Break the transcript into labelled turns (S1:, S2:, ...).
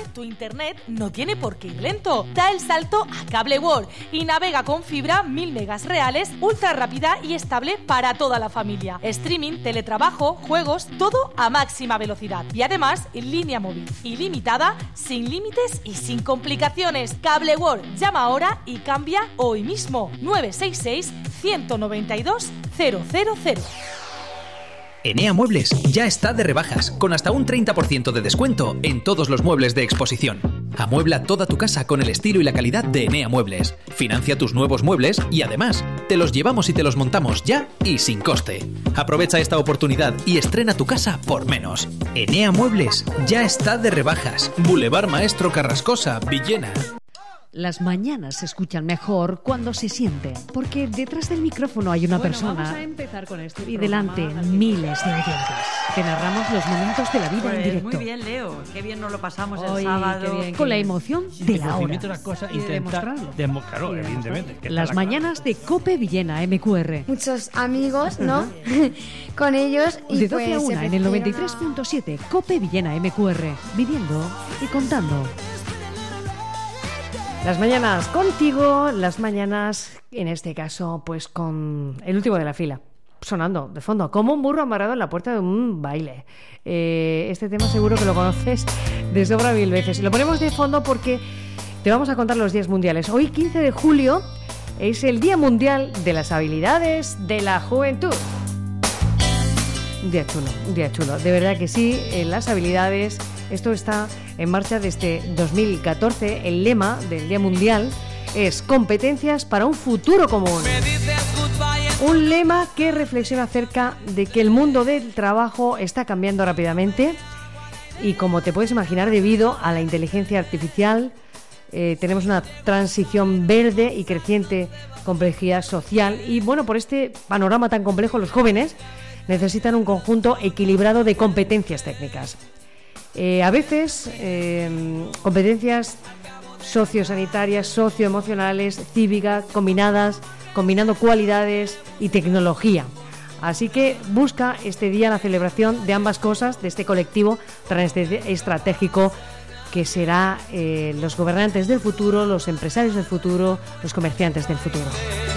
S1: Tu internet no tiene por qué ir lento. Da el salto a Cable World y navega con fibra 1000 megas reales, ultra rápida y estable para toda la familia. Streaming, teletrabajo, juegos, todo a máxima velocidad. Y además, en línea móvil ilimitada, sin límites y sin complicaciones. Cable World, llama ahora y cambia hoy mismo. 966 192 000.
S2: Enea Muebles ya está de rebajas, con hasta un 30% de descuento en todos los muebles de exposición. Amuebla toda tu casa con el estilo y la calidad de Enea Muebles. Financia tus nuevos muebles y además, te los llevamos y te los montamos ya y sin coste. Aprovecha esta oportunidad y estrena tu casa por menos. Enea Muebles ya está de rebajas. Boulevard Maestro Carrascosa, Villena.
S3: Las mañanas se escuchan mejor cuando se sienten, porque detrás del micrófono hay una persona
S4: vamos a empezar con este
S3: y delante miles de oyentes. Te narramos los momentos de la vida en directo.
S4: Muy bien, Leo. Qué bien nos lo pasamos el
S3: Hoy,
S4: sábado.
S3: qué bien, con la emoción de la hora.
S5: Las cosas,
S3: Y de demostrarlo.
S5: Claro, evidentemente. Que
S3: Las mañanas de COPE Villena MQR.
S6: Muchos amigos, ¿no? Con ellos. Y
S3: De 12
S6: pues
S3: a 1 en el 93.7 COPE Villena MQR. Viviendo y contando. Las mañanas contigo, las mañanas, en este caso, pues con el último de la fila, sonando de fondo, como un burro amarrado en la puerta de un baile. Este tema seguro que lo conoces de sobra 1000 veces. Lo ponemos de fondo porque te vamos a contar los días mundiales. Hoy, 15 de julio, es el Día Mundial de las Habilidades de la Juventud. Un día chulo. De verdad que sí, las habilidades. Esto está en marcha desde 2014. El lema del Día Mundial es competencias para un futuro común. Un lema que reflexiona acerca de que el mundo del trabajo está cambiando rápidamente y, como te puedes imaginar, debido a la inteligencia artificial, tenemos una transición verde y creciente complejidad social. Y bueno, por este panorama tan complejo, los jóvenes necesitan un conjunto equilibrado de competencias técnicas. A veces competencias sociosanitarias, socioemocionales, cívicas, combinando cualidades y tecnología. Así que busca este día la celebración de ambas cosas, de este colectivo tan estratégico que será los gobernantes del futuro, los empresarios del futuro, los comerciantes del futuro.